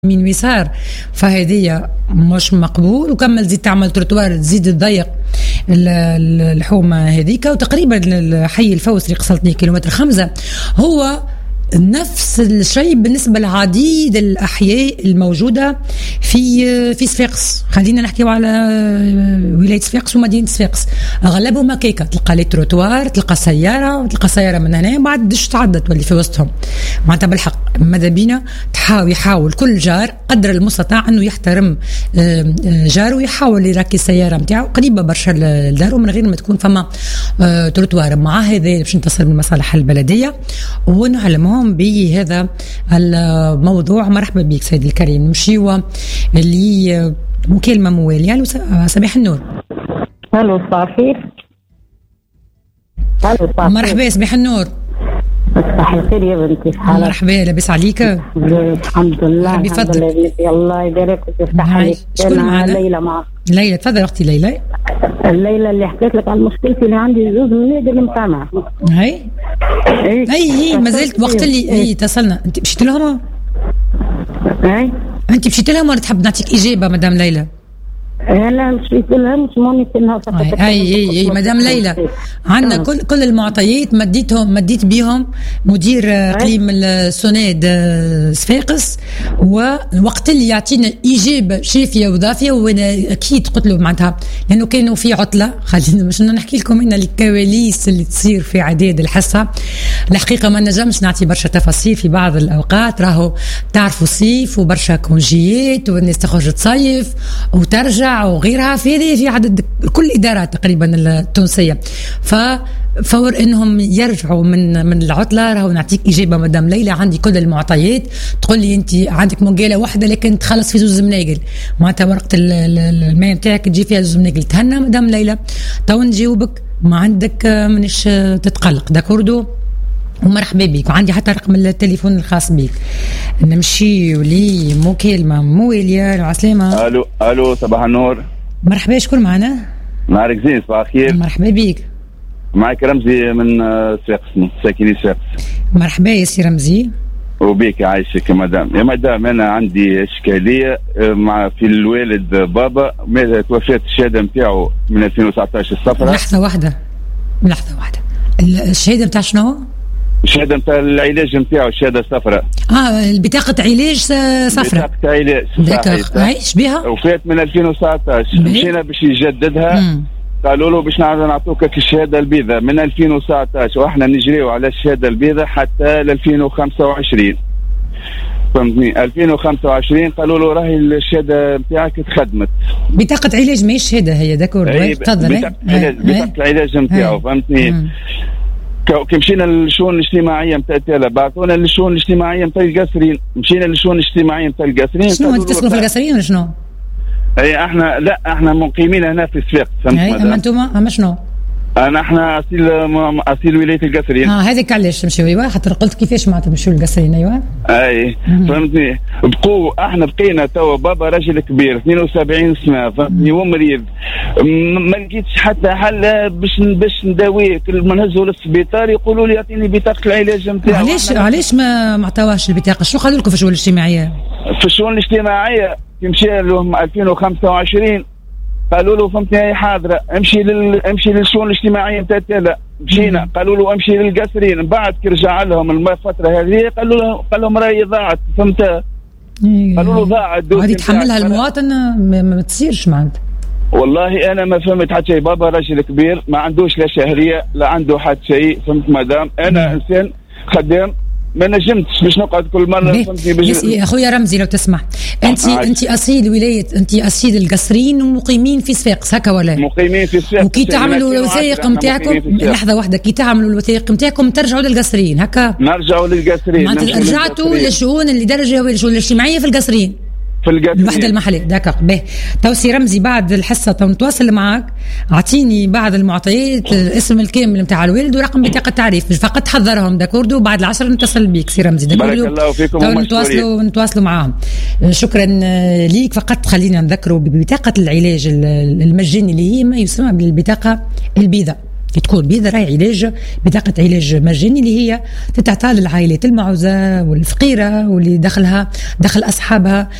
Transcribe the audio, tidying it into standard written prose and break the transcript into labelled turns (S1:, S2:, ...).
S1: من ويسار، فهذه مش مقبول. وكمل زيد تعمل تروتوار تزيد تضيق الحومه هذيك. وتقريبا الحي الفوسري قصلتني كيلومتر 5 هو نفس الشيء بالنسبة لعديد الأحياء الموجودة في صفاقس. خلينا نحكي على ولاية صفاقس ومدينة صفاقس، أغلبهم هكاكا، تلقى لي تروتوار، تلقى سيارة من هنا بعد دش تعدت واللي في وسطهم. معناتها بالحق ماذا بينا يحاول كل جار قدر المستطاع أنه يحترم جاره ويحاول يركي السيارة متاعه قريبة برشا لداره من غير ما تكون فما تروتوار. مع هذا باش نتصل بالمصالح البلدية ونعلمهم بهذا الموضوع. مرحبا بك سيدي الكريم. نمشيوا اللي مكالمة موالية. صباح النور.
S2: الو صباح الخير.
S1: مرحبا صباح النور.
S2: صباح الخير يا بنتي، حالك؟
S1: مرحبا لاباس عليك؟
S2: الحمد لله الحمد لله. الله يبارك ويفتح عليك.
S1: شكون معنا؟
S2: ليلى معك.
S1: ليلى تفضل اختي. ليلى
S2: اللي حكيت لك على مشكلتي اللي عندي زوج منادي اللي متابعه.
S1: هي ما زلت وقت اللي اتصلنا. انت مشيت لهم؟ انت مشيت لهم ولا تحب نعطيك اجابه مدام ليلى؟
S2: لا مشيت لهم مش ممكن.
S1: اي مدام ليلى، عندنا كل المعطيات مديت بيهم مدير اقليم السوناد صفاقس، ووقت اللي يعطينا اجابه شافيه وضافيه وانا اكيد قلت له معناتها لانه كانوا في عطله. خلينا مش نحكي لكم هنا الكواليس اللي تصير في اعداد الحصه. الحقيقه ما نجمش نعطي برشا تفاصيل في بعض الاوقات، راهو تعرفوا صيف وبرشا كونجيات والناس تخرج تصيف وترجع وغيرها في عدد كل الادارات تقريبا التونسيه. ففور انهم يرجعوا من العطله راهو نعطيك اجابه مدام ليلى. عندي كل المعطيات. تقول لي انت عندك مقاله واحده لكن تخلص في زوز مناقل، معناتها ورقه الماء نتاعك تجي فيها زوز مناقل. تهنى مدام ليلى، تو نجاوبك، ما عندك منش تتقلق داكوردو. ومرحبا بك. وعندي حتى رقم التليفون الخاص بك. نمشي لي مكالمة موالية. عسلامة.
S3: الو صباح النور.
S1: مرحبا. شكون معنا؟
S3: نهارك زين. صباح الخير.
S1: مرحبا بك.
S3: معك رمزي من صفاقس، ساكنين صفاقس.
S1: مرحبا يا سي رمزي.
S3: وبيك عايشك يا مدام. انا عندي اشكاليه في الوالد بابا، ماذا توفيت الشهاده نتاعو من 2019 الصفراء.
S1: لحظه واحده. الشهاده نتاع شنو؟
S3: الشهاده نتاع العلاج نتاعو، الشهاده الصفراء.
S1: بطاقه علاج صفراء.
S3: بطاقه علاج
S1: ايش بها؟
S3: وفات من 2019 مشينا باش يجددها. قالوا له باش نعطوك الشهاده البيضاء من 2019 واحنا نجريو على الشهاده البيضاء حتى ل 2025. فهمتني؟ 2025 قالوا له راهي الشهاده نتاعك تخدمت.
S1: بطاقه علاج ماهيش شهاده هي داكور. تفضل.
S3: بطاقه العلاج نتاعو فهمتني؟ كي مشينا للشؤون الاجتماعيه نتاع التاله بعثونا للشؤون الاجتماعيه نتاع القصرين. مشينا للشؤون الاجتماعيه نتاع القصرين.
S1: شنو انت تسكنوا في القصرين ولا شنو؟
S3: احنا مقيمين هنا في صفاقس.
S1: اما انتم شنو؟
S3: احنا اصيل ولايه القصرين.
S1: هذيك علاش تمشيو. ايوا خاطر قلت كيفاش ما تمشيو للقصرين. ايوا
S3: فهمتني. احنا بقينا توا بابا راجل كبير 72 سنه فهمتني ومريض، ما لقيتش حتى حل باش نداويه. كل ما نهزوا للسبيطار يقولوا لي اعطيني بطاقه العلاج نتاعو.
S1: علاش ما عطاوهاش البطاقه؟ شنو قالوا لكم في الشؤون الاجتماعيه؟
S3: في الشؤون الاجتماعيه مشى لهم 2025 قالوا له فهمتني هي حاضره امشي للشؤون الاجتماعيه نتاع التاله. مشينا قالوا له امشي للقصرين. من بعد كي رجع لهم الفتره هذه قال لهم راهي ضاعت. فهمت؟ قالوا له ضاعت.
S1: هذه تحملها المواطن ما تصيرش معناتها.
S3: والله انا ما فهمت حتى شيء. بابا راجل كبير ما عندوش لا شهريه لا عنده حتى شيء. فهمت مدام؟ انا انسان خدام ما نجمتش باش نقعد كل مره.
S1: يا اخويا رمزي لو تسمح، انت اصيل ولايه، انت اصيل القصرين ومقيمين في صفاقس هكا ولا؟
S3: مقيمين في صفاقس.
S1: وكي تعملوا الوثائق نتاعكم لحظه واحده، كي تعملوا الوثائق نتاعكم ترجعوا للقصرين هكا؟
S3: نرجعوا للقصرين.
S1: معناتها رجعتوا للشؤون الاداريه والشؤون الاجتماعيه في القصرين. الوحده المحليه. داكا باهي. توسي رمزي بعد الحصه نتواصل معك. اعطيني بعض المعطيات، الاسم الكامل نتاع الوالد ورقم بطاقه التعريف فقط تحضرهم داكوردو. بعد العصر نتصل بيك سي رمزي داكوردو.
S3: بارك الله فيكم.
S1: نتواصلوا معاهم. شكرا ليك. فقط خلينا نذكروا ببطاقه العلاج المجاني اللي هي ما يسمى بالبطاقه البيضاء. تكون بيضة راهي علاج بطاقة علاج مجاني اللي هي تتعطى للعائلات المعوزة والفقيرة واللي دخل أصحابها